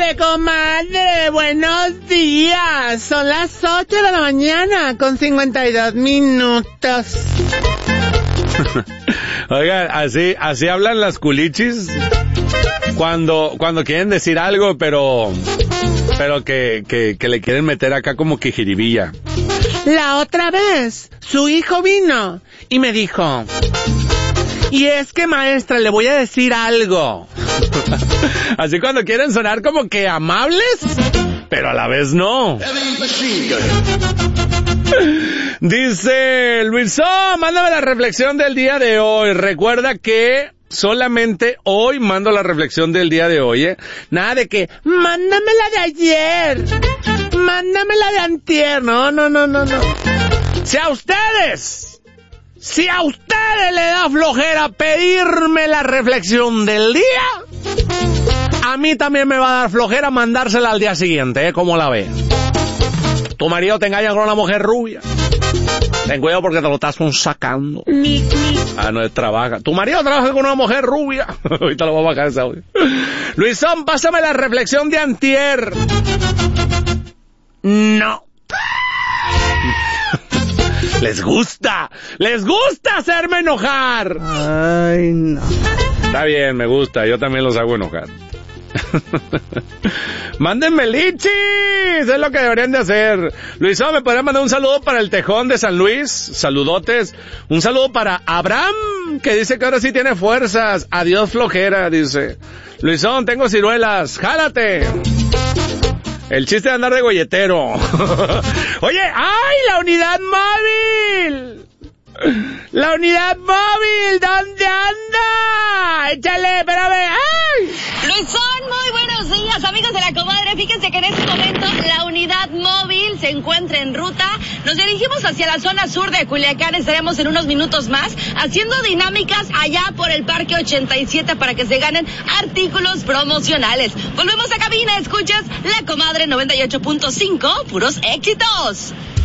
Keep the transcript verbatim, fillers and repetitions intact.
Comadre, comadre, buenos días. Son las ocho de la mañana con cincuenta y dos minutos. Oigan, así, así hablan las culichis cuando, cuando quieren decir algo, pero, pero que, que, que le quieren meter acá como que jiribilla. La otra vez, su hijo vino y me dijo, y es que maestra, le voy a decir algo. Así cuando quieren sonar como que amables, pero a la vez no. Dice Luisón, mándame la reflexión del día de hoy. Recuerda que solamente hoy mando la reflexión del día de hoy, ¿eh? Nada de que, mándame la de ayer, mándame la de antier. No, no, no, no, no. Si a ustedes, si a ustedes le da flojera pedirme la reflexión del día, a mí también me va a dar flojera mandársela al día siguiente, ¿eh? ¿Cómo la ves? Tu marido te engaña con una mujer rubia. Ten cuidado porque te lo estás sacando. Ah, no, es trabaja. Tu marido trabaja con una mujer rubia. Ahorita lo vamos a bajar ese audio. Luisón, pásame la reflexión de antier. No. Les gusta. Les gusta hacerme enojar. Ay, no. Está bien, me gusta. Yo también los hago enojar. Mándenme lichis, es lo que deberían de hacer. Luisón, ¿me podrían mandar un saludo para el Tejón de San Luis? Saludotes. Un saludo para Abraham, que dice que ahora sí tiene fuerzas. Adiós flojera, dice. Luisón, tengo ciruelas, jálate. El chiste de andar de golletero. Oye, ¡ay, la unidad móvil! ¡La unidad móvil! ¿Dónde anda? Échale, espérame. ¡Ay! Luisón, muy buenos días, amigos de la comadre. Fíjense que en este momento la unidad móvil se encuentra en ruta. Nos dirigimos hacia la zona sur de Culiacán. Estaremos en unos minutos más haciendo dinámicas allá por el Parque ochenta y siete para que se ganen artículos promocionales. Volvemos a cabina, escuchas la comadre noventa y ocho punto cinco, puros éxitos.